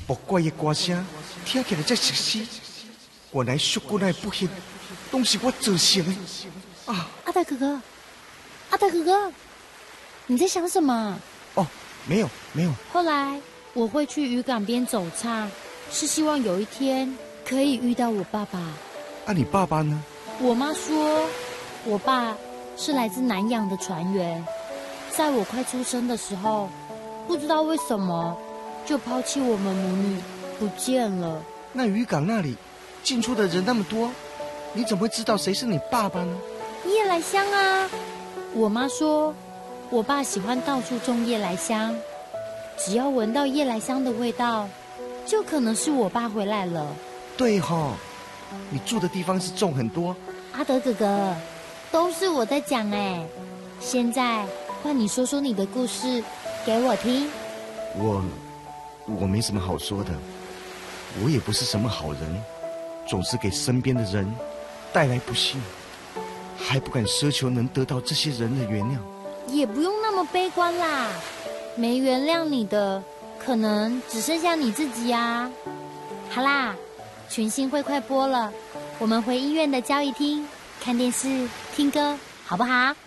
木怪的歌声听起来才熟悉。原来叔姑奶不幸，都是我造成的啊！ 阿呆哥哥，阿呆哥哥，你在想什么？ 哦，没有。 后来我会去渔港边走唱，是希望有一天可以遇到我爸爸。 啊，你爸爸呢？ 我妈说，我爸是来自南洋的船员，在我快出生的时候，不知道为什么就抛弃我们母女不见了。 那渔港那里进出的人那么多，你怎么会知道谁是你爸爸呢？ 夜来香啊！我妈说，我爸喜欢到处种夜来香，只要闻到夜来香的味道，就可能是我爸回来了。 对齁，你住的地方是种很多。 阿德哥哥，都是我在讲哎，现在换你说说你的故事给我听。 我没什么好说的，我也不是什么好人，总是给身边的人带来不幸，还不敢奢求能得到这些人的原谅。 也不用那么悲观啦，没原谅你的，可能只剩下你自己啊。好啦，群星会快播了，我们回医院的交谊厅看电视、听歌，好不好？